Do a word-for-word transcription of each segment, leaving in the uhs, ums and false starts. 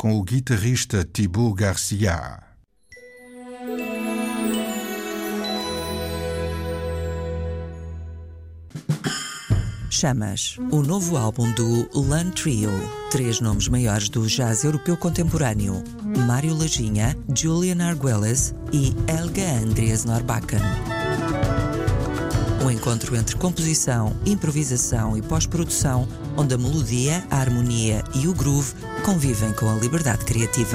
com o guitarrista Thibaut Garcia. Chamas, o novo álbum do Lan Trio. Três nomes maiores do jazz europeu contemporâneo: Mário Lajinha, Julian Arguelles e Helga Andreas Norbakken. Um encontro entre composição, improvisação e pós-produção, onde a melodia, a harmonia e o groove convivem com a liberdade criativa.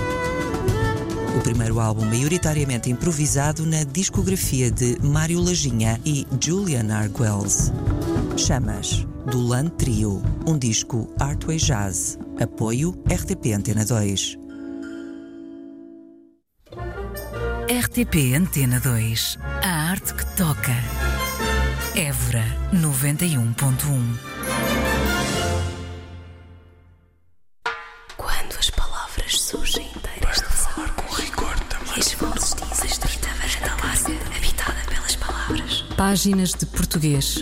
O primeiro álbum maioritariamente improvisado na discografia de Mário Lajinha e Julian Arguelles. Chamas, do Lan Trio, um disco Artway Jazz. Apoio R T P Antena dois. R T P Antena dois. A arte que toca. Évora noventa e um ponto um. Quando as palavras surgem inteiras de falar com rigor também. E as vozes dizem estrita varanda larga, habitada pelas palavras. Páginas de Português.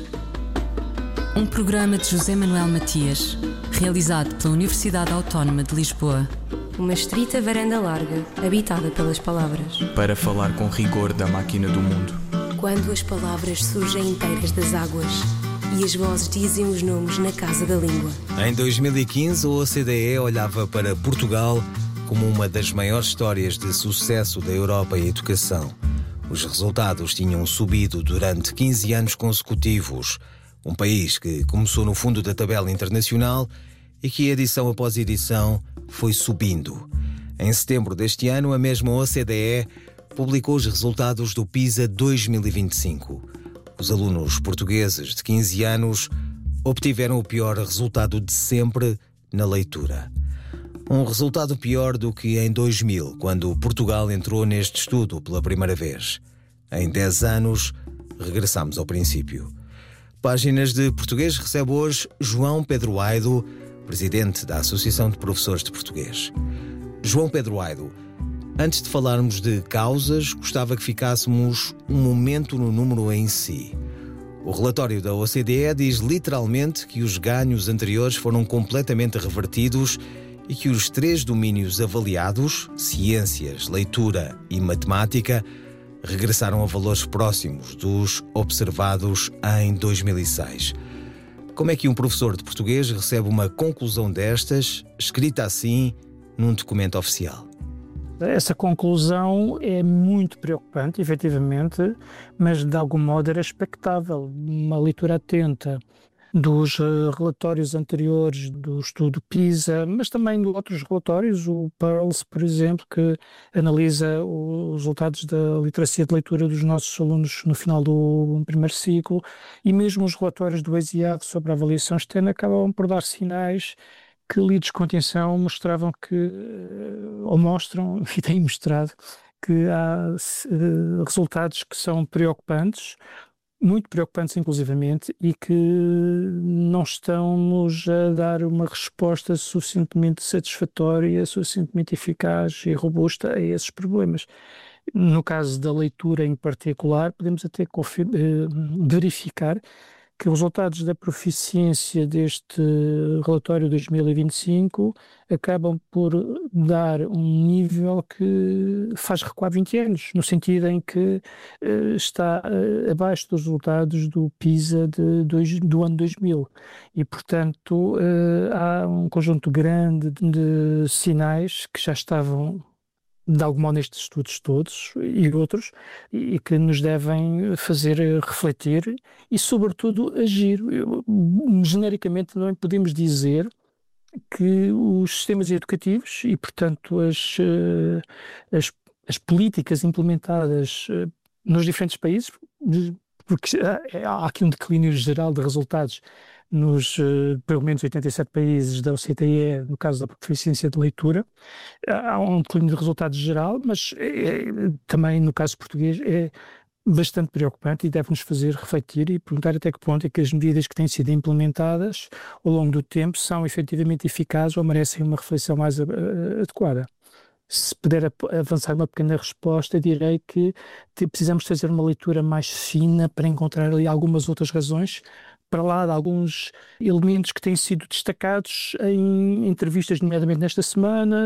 Um programa de José Manuel Matias, realizado pela Universidade Autónoma de Lisboa. Uma estrita varanda larga, habitada pelas palavras. Para falar com rigor da máquina do mundo. Quando as palavras surgem inteiras das águas e as vozes dizem os nomes na casa da língua. Em dois mil e quinze, a O C D E olhava para Portugal como uma das maiores histórias de sucesso da Europa em educação. Os resultados tinham subido durante quinze anos consecutivos. Um país que começou no fundo da tabela internacional e que, edição após edição, foi subindo. Em setembro deste ano, a mesma O C D E publicou os resultados do PISA dois mil e vinte e cinco. Os alunos portugueses de quinze anos obtiveram o pior resultado de sempre na leitura. Um resultado pior do que em dois mil, quando Portugal entrou neste estudo pela primeira vez. Em dez anos, regressamos ao princípio. Páginas de Português recebe hoje João Pedro Aido, presidente da Associação de Professores de Português. João Pedro Aido, antes de falarmos de causas, gostava que ficássemos um momento no número em si. O relatório da O C D E diz literalmente que os ganhos anteriores foram completamente revertidos e que os três domínios avaliados, ciências, leitura e matemática, regressaram a valores próximos dos observados em dois mil e seis. Como é que um professor de português recebe uma conclusão destas, escrita assim, num documento oficial? Essa conclusão é muito preocupante, efetivamente, mas de algum modo era expectável. Uma leitura atenta dos relatórios anteriores do estudo PISA, mas também de outros relatórios, o PIRLS, por exemplo, que analisa os resultados da literacia de leitura dos nossos alunos no final do primeiro ciclo, e mesmo os relatórios do ESIAD sobre a avaliação externa acabam por dar sinais que, lidos com atenção, mostravam que, ou mostram, e têm mostrado, que há resultados que são preocupantes, muito preocupantes inclusivamente, e que não estão-nos a dar uma resposta suficientemente satisfatória, suficientemente eficaz e robusta a esses problemas. No caso da leitura em particular, podemos até confir- verificar que os resultados da proficiência deste relatório dois mil e vinte e cinco acabam por dar um nível que faz recuar vinte anos, no sentido em que uh, está uh, abaixo dos resultados do PISA de dois, do ano dois mil. E, portanto, uh, há um conjunto grande de sinais que já estavam de algum modo nestes estudos todos e outros, e que nos devem fazer refletir e, sobretudo, agir. Eu, genericamente, não podemos dizer que os sistemas educativos e, portanto, as, as, as políticas implementadas nos diferentes países, porque há aqui um declínio geral de resultados nos, uh, pelo menos, oitenta e sete países da O C D E, no caso da proficiência de leitura. Há um declínio de resultados geral, mas é, também, no caso português, é bastante preocupante e deve-nos fazer refletir e perguntar até que ponto é que as medidas que têm sido implementadas ao longo do tempo são efetivamente eficazes ou merecem uma reflexão mais uh, adequada. Se puder avançar uma pequena resposta, direi que precisamos fazer uma leitura mais fina para encontrar ali algumas outras razões, para lá de alguns elementos que têm sido destacados em entrevistas, nomeadamente nesta semana,